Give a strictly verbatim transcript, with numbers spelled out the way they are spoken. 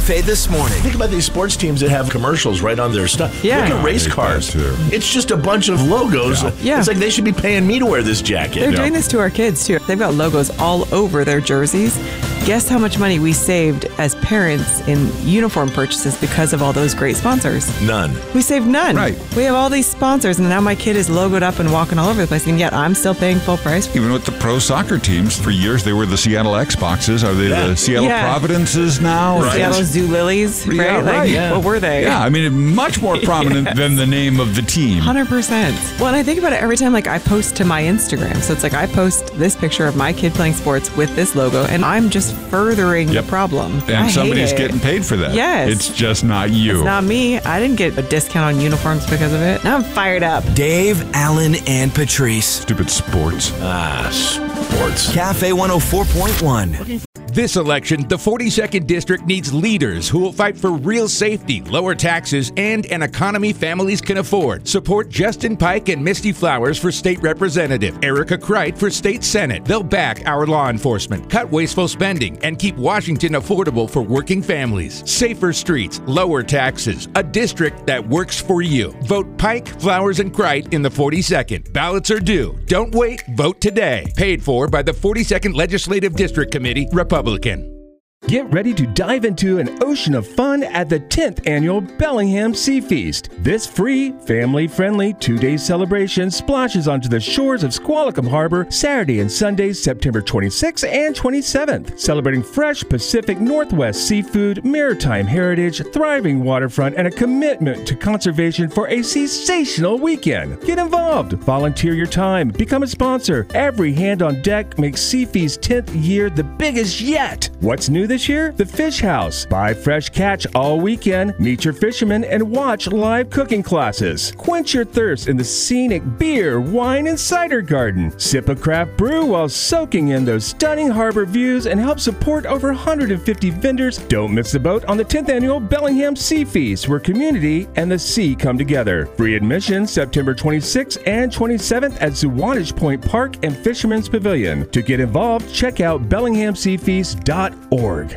Cafe This Morning. Think about these sports teams that have commercials right on their stuff. Yeah. Look at race cars. It's just a bunch of logos. Yeah. Yeah. It's like they should be paying me to wear this jacket. They're doing this to our kids, too. They've got logos all over their jerseys. Guess how much money we saved as parents in uniform purchases because of all those great sponsors? None. We saved none. Right. We have all these sponsors, and now my kid is logoed up and walking all over the place, and yet I'm still paying full price. Even with the pro soccer teams, for years they were the Seattle Xboxes. Are they Yeah. the Seattle Yeah. Providences now? The Right. Seattle Zoo Lilies, right? Yeah, Like, right. Yeah. what were they? Yeah, I mean, much more prominent Yes. than the name of the team. one hundred percent. Well, and I think about it every time, like, I post to my Instagram. So it's like I post this picture of my kid playing sports with this logo, and I'm just furthering Yep. the problem. I And hate somebody's it. getting paid for that. Yes. It's just not you. It's not me. I didn't get a discount on uniforms because of it. Now I'm fired up. Dave, Alan, and Patrice. Stupid sports. Ah, sports. Cafe one oh four point one. This election, the forty-second District needs leaders who will fight for real safety, lower taxes, and an economy families can afford. Support Justin Pike and Misty Flowers for State Representative, Erica Kreit for State Senate. They'll back our law enforcement, cut wasteful spending, and keep Washington affordable for working families. Safer streets, lower taxes, a district that works for you. Vote Pike, Flowers, and Kreit in the forty-second. Ballots are due. Don't wait. Vote today. Paid for by the forty-second Legislative District Committee, Republican. Get ready to dive into an ocean of fun at the tenth Annual Bellingham Sea Feast. This free, family-friendly two-day celebration splashes onto the shores of Squalicum Harbor Saturday and Sunday, September twenty-sixth and twenty-seventh, celebrating fresh Pacific Northwest seafood, maritime heritage, thriving waterfront, and a commitment to conservation for a sensational weekend. Get involved, volunteer your time, become a sponsor. Every hand on deck makes Sea Feast's tenth year the biggest yet. What's new this year? The Fish House. Buy fresh catch all weekend, meet your fishermen, and watch live cooking classes. Quench your thirst in the scenic beer, wine, and cider garden. Sip a craft brew while soaking in those stunning harbor views and help support over one hundred fifty vendors. Don't miss the boat on the tenth Annual Bellingham Sea Feast, where community and the sea come together. Free admission September twenty-sixth and twenty-seventh at Zuwanich Point Park and Fisherman's Pavilion. To get involved, check out bellingham sea feast dot org.